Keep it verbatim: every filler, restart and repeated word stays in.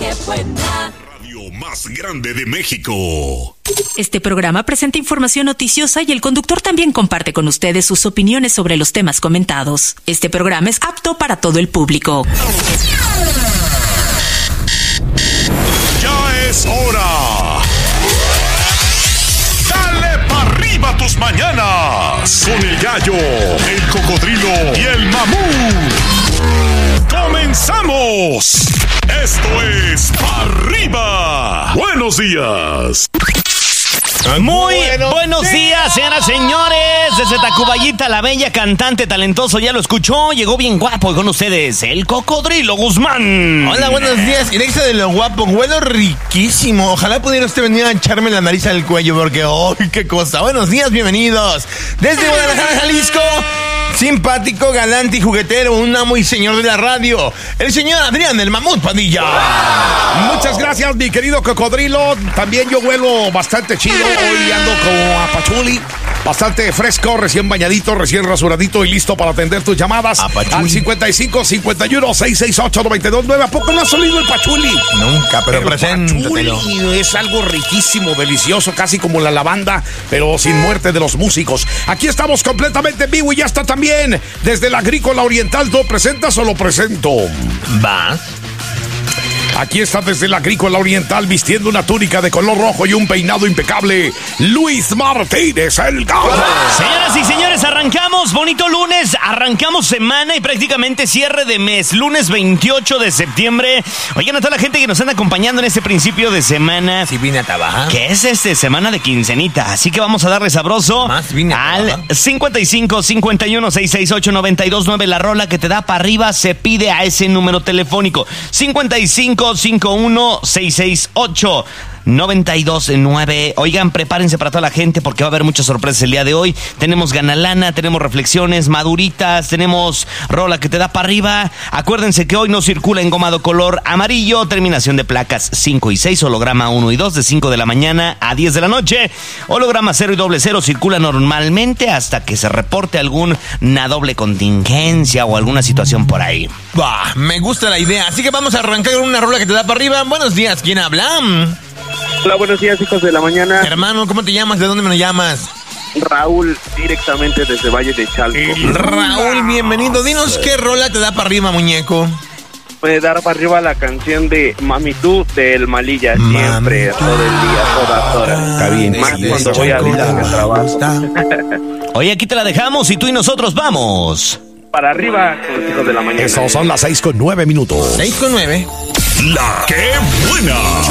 qué buena. Radio más grande de México. Este programa presenta información noticiosa y el conductor también comparte con ustedes sus opiniones sobre los temas comentados. Este programa es apto para todo el público. Ya es hora. Dale pa' arriba tus mañanas con el gallo, el cocodrilo y el mamut. ¡Comenzamos! Esto es Pa' Arriba. Buenos días. Muy buenos, buenos días, señoras y señores. Desde Tacubaya, la bella cantante talentoso, ya lo escuchó, llegó bien guapo. Y con ustedes, el Cocodrilo Guzmán. Hola, buenos días. Y déjese de lo guapo, huelo riquísimo. Ojalá pudiera usted venir a echarme la nariz al cuello, porque ¡ay, qué cosa! Buenos días, bienvenidos. Desde Guadalajara, Jalisco, simpático, galante y juguetero, un amo y señor de la radio, el señor Adrián, el Mamut Padilla. Muchas gracias, mi querido Cocodrilo. También yo huelo bastante chido. Hoy ando como a pachuli, bastante fresco, recién bañadito, recién rasuradito y listo para atender tus llamadas al cincuenta y cinco, cincuenta y uno, seiscientos sesenta y ocho, noventa y dos nueve. ¿A poco no has olido el pachuli? Nunca, pero, pero preséntatelo. Pachuli es algo riquísimo, delicioso, casi como la lavanda, pero sin muerte de los músicos. Aquí estamos completamente en vivo y ya está también desde la Agrícola Oriental. ¿Tú presentas o lo presento? Va. Aquí está desde la Agrícola Oriental vistiendo una túnica de color rojo y un peinado impecable, Luis Martínez, el Gato. Señoras y señores, arrancamos, bonito lunes, arrancamos semana y prácticamente cierre de mes, lunes veintiocho de septiembre. Oigan, a toda la gente que nos anda acompañando en este principio de semana. Sí, vine a trabajar. Que es este, semana de quincenita, así que vamos a darle sabroso. Más vine a al trabajar. cincuenta y cinco, cincuenta y uno, seiscientos sesenta y ocho, noventa y dos nueve. La rola que te da para arriba se pide a ese número telefónico, cincuenta y cinco, cincuenta y uno, seiscientos sesenta y ocho, noventa y dos nueve. Oigan, prepárense para toda la gente porque va a haber muchas sorpresas el día de hoy. Tenemos ganalana, tenemos reflexiones maduritas, tenemos rola que te da para arriba. Acuérdense que hoy no circula engomado color amarillo, terminación de placas cinco y seis, holograma uno y dos de cinco de la mañana a diez de la noche. Holograma cero y doble cero circula normalmente hasta que se reporte alguna doble contingencia o alguna situación por ahí. Bah, me gusta la idea, así que vamos a arrancar con una rola que te da para arriba. Buenos días, ¿quién habla? Hola, buenos días, hijos de la mañana. Hermano, ¿cómo te llamas? ¿De dónde me lo llamas? Raúl, directamente desde Valle de Chalco. Raúl, bienvenido. Dinos qué rola te da para arriba, muñeco. Puede dar para arriba la canción de Mami Tú del Malilla, siempre, Mami, todo el día, todas horas. Está bien, Más sí, cuando voy a visitar el trabajo. Oye, aquí te la dejamos y tú y nosotros vamos. Para arriba con los hijos de la mañana. Eso son las seis con nueve minutos. seis con nueve. La que buena.